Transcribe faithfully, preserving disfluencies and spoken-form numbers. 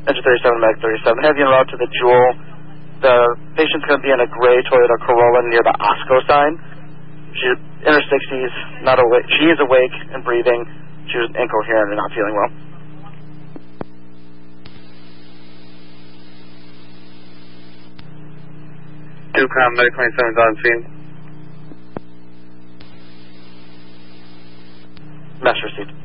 Engine thirty-seven, Meg thirty-seven. Have you en route to the Jewel. The patient's going to be in a gray Toyota Corolla near the Osco sign. She's in her sixties, not awake. She is awake and breathing. She was incoherent and not feeling well. two com, Meg twenty-seven is on scene. Mesh received.